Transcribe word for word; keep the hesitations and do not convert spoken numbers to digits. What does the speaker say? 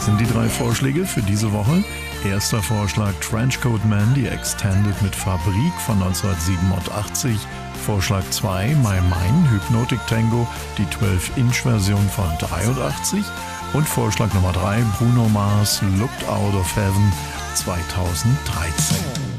Das sind die drei Vorschläge für diese Woche. Erster Vorschlag Trenchcoat Man, die Extended mit Fabrik von neunzehnhundertsiebenundachtzig. Vorschlag zwei My Mine, Hypnotic Tango, die zwölf Inch Version von dreiundachtzig. Und Vorschlag Nummer drei Bruno Mars, Looked Out of Heaven zweitausenddreizehn.